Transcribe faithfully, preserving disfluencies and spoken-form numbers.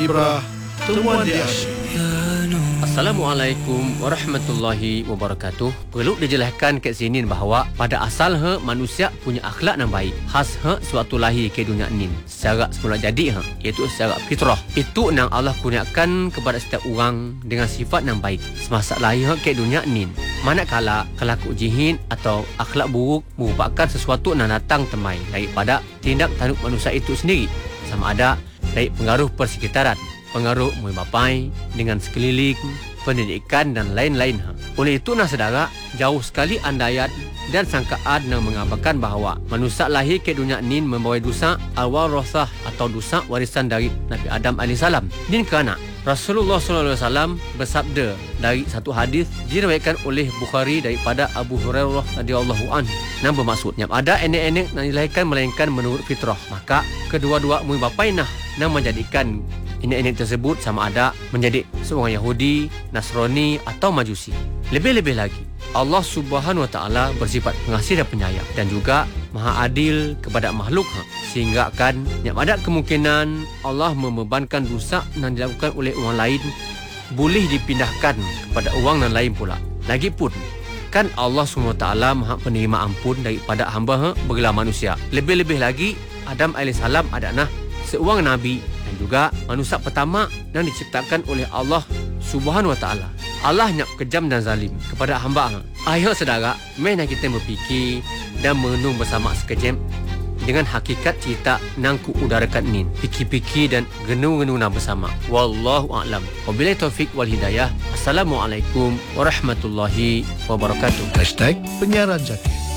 Ibrah, temuan di asyik. Assalamualaikum warahmatullahi wabarakatuh. Perlu dijelaskan kat sini bahawa pada asal ha, manusia punya akhlak yang baik. Khas ha, suatu lahir ke dunia ni secara semula jadi ha, iaitu secara fitrah. Itu yang Allah kurniakan kepada setiap orang dengan sifat yang baik semasa lahir ha, ke dunia ni. Manakala kelaku jihin atau akhlak buruk merupakan sesuatu yang datang temai daripada tindak tanduk manusia itu sendiri, sama ada dari pengaruh persekitaran, pengaruh muai bapai dengan sekeliling, pendidikan dan lain-lain. Oleh itu nah saudara, jauh sekali andaian dan sangkaan yang mengabarkan bahawa manusia lahir ke dunia ini membawa dosa al-warasah atau dosa warisan dari Nabi Adam alaihissalam. Din kerana Rasulullah sallallahu alaihi wasallam bersabda dari satu hadis diriwayatkan oleh Bukhari daripada Abu Hurairah radhiyallahu anhu, yang bermaksud yang ada enek-enek yang dilahirkan melainkan menurut fitrah, maka kedua-dua mu bapai nah yang menjadikan enek-enek tersebut sama ada menjadi seorang Yahudi, Nasrani atau Majusi. Lebih-lebih lagi, Allah Subhanahu Wa Taala bersifat pengasih dan penyayang dan juga maha adil kepada makhluk, sehingga akan yang ada kemungkinan Allah membebankan dosa yang dilakukan oleh orang lain boleh dipindahkan kepada orang yang lain pula. Lagipun kan Allah Subhanahu Wa Taala maha penerima ampun daripada hamba bergelar manusia. Lebih-lebih lagi Adam alaihissalam adalah seorang nabi dan juga manusia pertama yang diciptakan oleh Allah Subhanahu Wa Taala. Allah nyap kejam dan zalim kepada hamba. Ayo saudara, mari kita berfikir dan merenung bersama sekejap dengan hakikat cerita nang ku udarakan ini. Fikir-fikir dan genung-genung bersama. Wallahu a'lam. Wabillahi taufik wal hidayah. Assalamualaikum warahmatullahi wabarakatuh. Hashtag Penyiaran Jati.